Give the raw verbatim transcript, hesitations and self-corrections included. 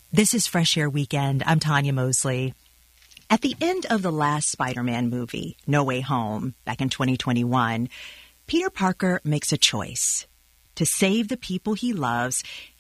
This is Fresh Air Weekend. I'm Tanya Mosley. At the end of the last Spider-Man movie, No Way Home, back in twenty twenty-one, Peter Parker makes a choice. To save the people he loves,